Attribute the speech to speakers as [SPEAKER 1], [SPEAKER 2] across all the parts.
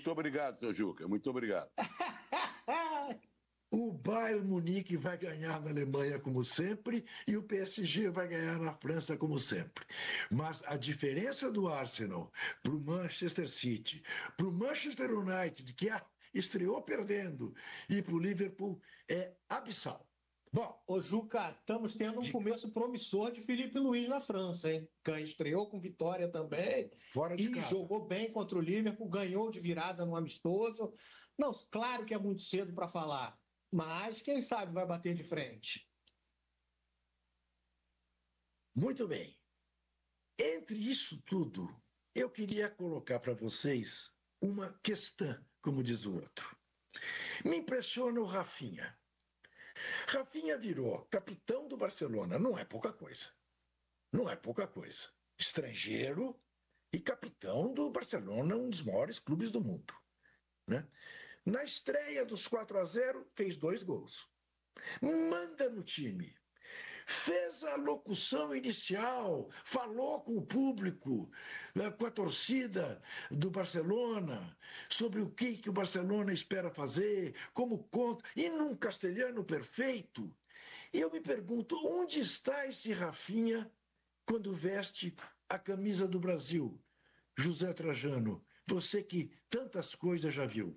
[SPEAKER 1] Muito obrigado, seu Juca. Muito obrigado.
[SPEAKER 2] O Bayern Munique vai ganhar na Alemanha como sempre e o PSG vai ganhar na França como sempre. Mas a diferença do Arsenal para o Manchester City, para o Manchester United, que estreou perdendo, e para o Liverpool é abissal.
[SPEAKER 3] Bom, ô Juca, estamos tendo um começo promissor de Felipe Luiz na França, hein? Estreou com vitória também.
[SPEAKER 2] Fora de casa.
[SPEAKER 3] Jogou bem contra o Liverpool, ganhou de virada no amistoso. Não, claro que é muito cedo para falar, mas quem sabe vai bater de frente.
[SPEAKER 2] Muito bem. Entre isso tudo, eu queria colocar para vocês uma questão, como diz o outro. Me impressiona o Rafinha. Rafinha virou capitão do Barcelona, não é pouca coisa. Não é pouca coisa. Estrangeiro e capitão do Barcelona, um dos maiores clubes do mundo. Né? Na estreia dos 4-0, fez 2 gols. Manda no time. Fez a locução inicial, falou com o público, com a torcida do Barcelona, sobre o que o Barcelona espera fazer, como conta, e num castelhano perfeito. E eu me pergunto, onde está esse Rafinha quando veste a camisa do Brasil? José Trajano, você que tantas coisas já viu.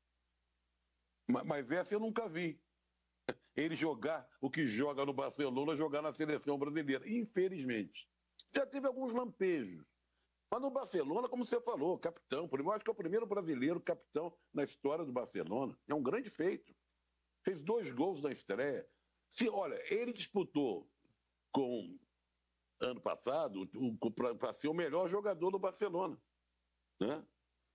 [SPEAKER 1] Mas essa eu nunca vi. Ele jogar o que joga no Barcelona, jogar na seleção brasileira. Infelizmente. Já teve alguns lampejos. Mas no Barcelona, como você falou, capitão. Eu acho que é o primeiro brasileiro capitão na história do Barcelona. É um grande feito. Fez 2 gols na estreia. Olha, ele disputou com ano passado para ser o melhor jogador do Barcelona. Né?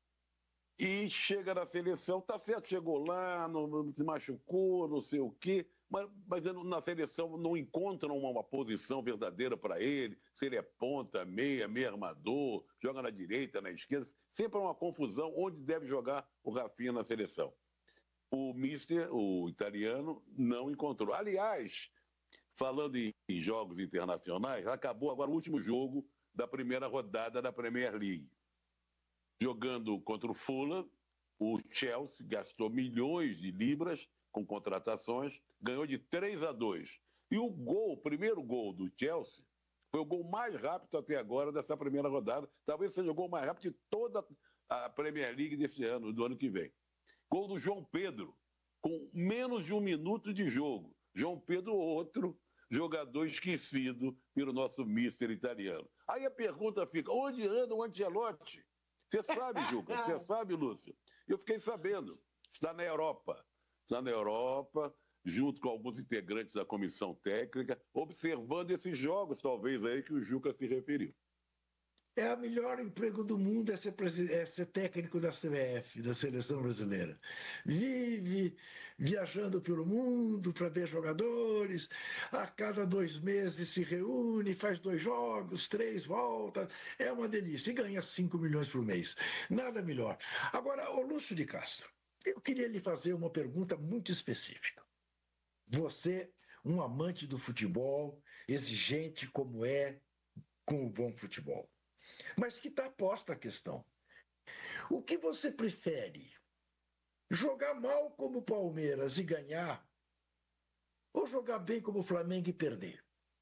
[SPEAKER 1] E chega na seleção, tá certo, chegou lá, se machucou, não sei o quê, mas na seleção não encontram uma posição verdadeira para ele, se ele é ponta, meia armador, joga na direita, na esquerda, sempre é uma confusão onde deve jogar o Rafinha na seleção. O mister, o italiano, não encontrou. Aliás, falando em jogos internacionais, acabou agora o último jogo da primeira rodada da Premier League. Jogando contra o Fulham, o Chelsea gastou milhões de libras com contratações, ganhou de 3-2. E o primeiro gol do Chelsea, foi o gol mais rápido até agora dessa primeira rodada. Talvez seja o gol mais rápido de toda a Premier League desse ano, do ano que vem. Gol do João Pedro, com menos de 1 minuto de jogo. João Pedro, outro jogador esquecido pelo nosso mister italiano. Aí a pergunta fica, onde anda o Ancelotti? Você sabe, Juca? Você sabe, Lúcio? Eu fiquei sabendo. Está na Europa. Está na Europa, junto com alguns integrantes da comissão técnica, observando esses jogos, talvez, aí que o Juca se referiu.
[SPEAKER 2] É o melhor emprego do mundo, é ser técnico da CBF, da Seleção Brasileira. Vive viajando pelo mundo para ver jogadores, a cada 2 meses se reúne, faz 2 jogos, 3 volta, é uma delícia, e ganha 5 milhões por mês. Nada melhor. Agora, ô Lúcio de Castro, eu queria lhe fazer uma pergunta muito específica. Você, um amante do futebol, exigente como é com o bom futebol. Mas que está posta a questão. O que você prefere? Jogar mal como o Palmeiras e ganhar? Ou jogar bem como o Flamengo e perder?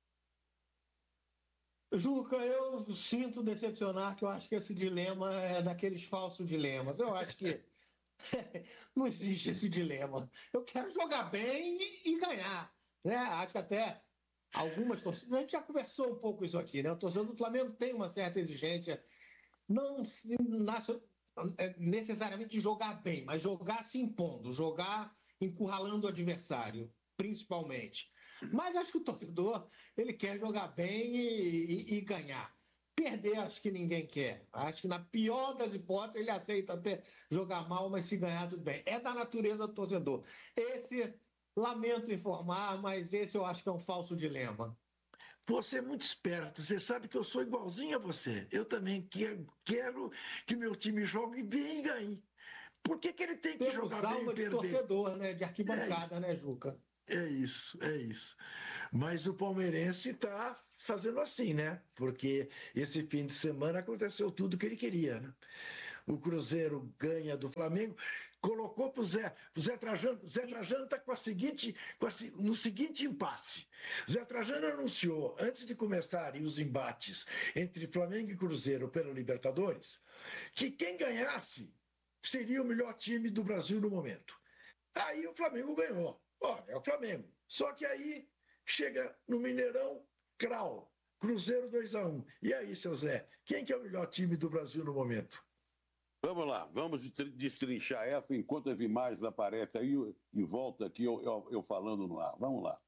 [SPEAKER 3] Juca, eu sinto decepcionar que eu acho que esse dilema é daqueles falsos dilemas. Eu acho que não existe esse dilema. Eu quero jogar bem e ganhar. Né? Acho que até algumas torcidas, a gente já conversou um pouco isso aqui, né? O torcedor do Flamengo tem uma certa exigência, não necessariamente de jogar bem, mas jogar se impondo, jogar encurralando o adversário, principalmente. Mas acho que o torcedor, ele quer jogar bem e ganhar. Perder, acho que ninguém quer. Acho que na pior das hipóteses, ele aceita até jogar mal, mas se ganhar, tudo bem. É da natureza do torcedor. Lamento informar, mas esse eu acho que é um falso dilema.
[SPEAKER 2] Você é muito esperto, você sabe que eu sou igualzinho a você. Eu também quero que meu time jogue bem e ganhe. Por que ele tem que jogar bem e perder?
[SPEAKER 3] Temos alma de torcedor, né? De arquibancada, né, Juca?
[SPEAKER 2] É isso. Mas o palmeirense está fazendo assim, né? Porque esse fim de semana aconteceu tudo o que ele queria, né? o Cruzeiro ganha do Flamengo, colocou para o Zé Trajano. Zé Trajano está no seguinte impasse. Zé Trajano anunciou, antes de começarem os embates entre Flamengo e Cruzeiro pela Libertadores, que quem ganhasse seria o melhor time do Brasil no momento. Aí o Flamengo ganhou. Ó, é o Flamengo. Só que aí chega no Mineirão, crau, Cruzeiro 2-1. E aí, seu Zé, quem que é o melhor time do Brasil no momento?
[SPEAKER 1] Vamos lá, vamos destrinchar essa enquanto as imagens aparecem aí e volta aqui eu falando no ar. Vamos lá.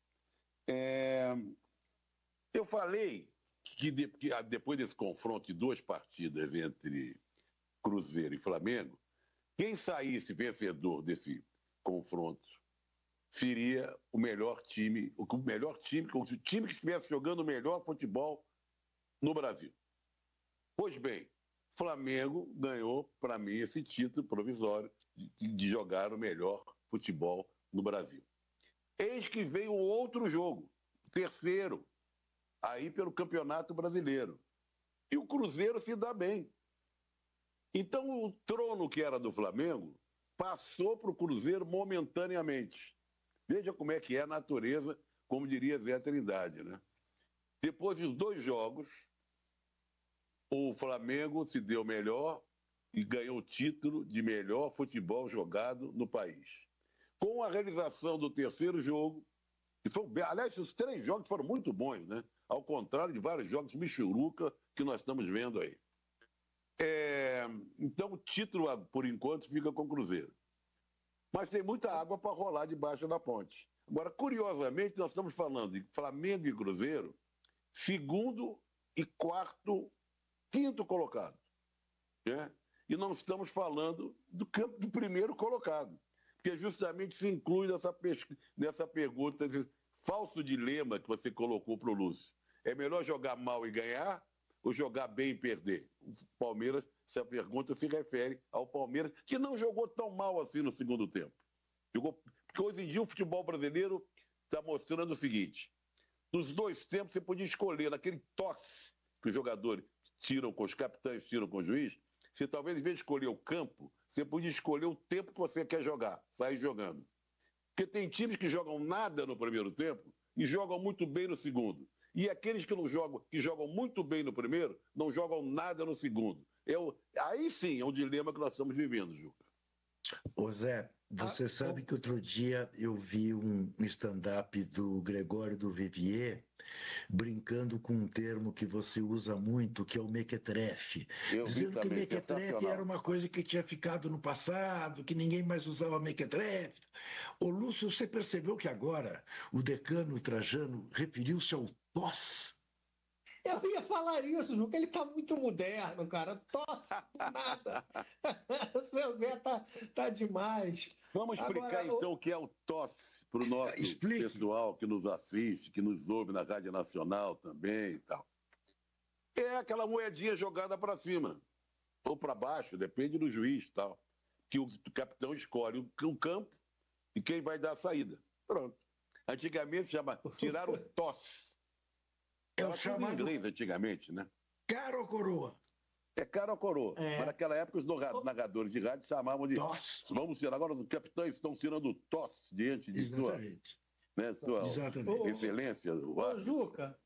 [SPEAKER 1] Eu falei que depois desse confronto de 2 partidas entre Cruzeiro e Flamengo, quem saísse vencedor desse confronto seria o time que estivesse jogando o melhor futebol no Brasil. Pois bem, Flamengo ganhou, para mim, esse título provisório de jogar o melhor futebol no Brasil. Eis que veio um outro jogo, o terceiro, aí pelo Campeonato Brasileiro. E o Cruzeiro se dá bem. Então, o trono que era do Flamengo passou para o Cruzeiro momentaneamente. Veja como é que é a natureza, como diria Zé Trindade, né? Depois dos 2 jogos, o Flamengo se deu melhor e ganhou o título de melhor futebol jogado no país. Com a realização do terceiro jogo, aliás, os 3 jogos foram muito bons, né? Ao contrário de vários jogos michuruca que nós estamos vendo aí. Então, o título, por enquanto, fica com o Cruzeiro. Mas tem muita água para rolar debaixo da ponte. Agora, curiosamente, nós estamos falando de Flamengo e Cruzeiro, segundo e quinto colocado. Né? E não estamos falando do primeiro colocado. Porque justamente se inclui nessa pergunta, esse falso dilema que você colocou para o Lúcio. É melhor jogar mal e ganhar ou jogar bem e perder? O Palmeiras, essa pergunta se refere ao Palmeiras, que não jogou tão mal assim no segundo tempo. Porque hoje em dia o futebol brasileiro está mostrando o seguinte: nos 2 tempos você podia escolher, naquele tosse que os jogadores tiram com os capitães, tiram com o juiz, você talvez, em vez de escolher o campo, você podia escolher o tempo que você quer jogar, sair jogando. Porque tem times que jogam nada no primeiro tempo e jogam muito bem no segundo. E aqueles que não jogam, que jogam muito bem no primeiro, não jogam nada no segundo. Aí sim é um dilema que nós estamos vivendo, Juca.
[SPEAKER 2] Ô Zé, você sabe que outro dia eu vi um stand-up do Gregório do Vivier brincando com um termo que você usa muito, que é o mequetrefe. Dizendo que o mequetrefe era uma coisa que tinha ficado no passado, que ninguém mais usava mequetrefe. Ô Lúcio, você percebeu que agora o decano Trajano referiu-se ao TOS?
[SPEAKER 3] Eu ia falar isso, Juca, ele tá muito moderno, cara. Tosse por nada. O seu Zé tá demais.
[SPEAKER 1] Vamos explicar então o que é o tosse para o nosso pessoal que nos assiste, que nos ouve na Rádio Nacional também e tal. É aquela moedinha jogada para cima ou para baixo, depende do juiz e tal. Que o capitão escolhe o campo e quem vai dar a saída. Pronto. Antigamente tiraram o tosse. Era tudo em inglês antigamente, né?
[SPEAKER 2] Cara ou coroa?
[SPEAKER 1] É cara ou coroa. Mas naquela época os narradores de rádio chamavam de tosse. Vamos tirar. Agora os capitães estão tirando tosse diante de sua excelência.
[SPEAKER 3] Ô, Juca,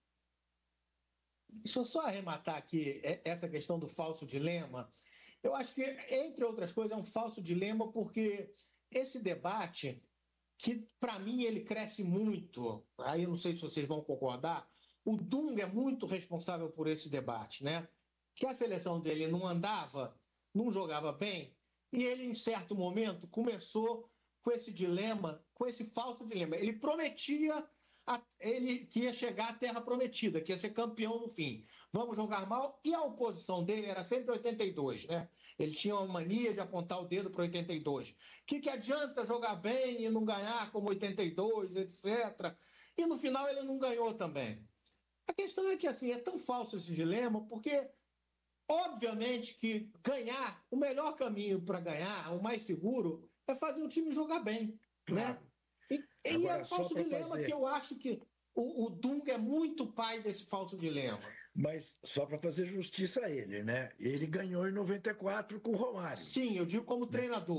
[SPEAKER 3] deixa eu só arrematar aqui essa questão do falso dilema. Eu acho que, entre outras coisas, é um falso dilema porque esse debate, que para mim ele cresce muito, aí eu não sei se vocês vão concordar, o Dunga é muito responsável por esse debate, né? Que a seleção dele não andava, não jogava bem, e ele, em certo momento, começou com esse dilema, com esse falso dilema. Ele prometia que ia chegar à terra prometida, que ia ser campeão no fim. Vamos jogar mal, e a oposição dele era sempre 82, né? Ele tinha uma mania de apontar o dedo para 82. O que adianta jogar bem e não ganhar como 82, etc. E no final ele não ganhou também. A questão é que, assim, é tão falso esse dilema, porque, obviamente, que ganhar, o melhor caminho para ganhar, o mais seguro, é fazer o time jogar bem,
[SPEAKER 2] claro.
[SPEAKER 3] Né? E é um falso dilema que eu acho que o Dunga é muito pai desse falso dilema.
[SPEAKER 2] Mas só para fazer justiça a ele, né? Ele ganhou em 94 com o Romário.
[SPEAKER 3] Sim, eu digo como treinador.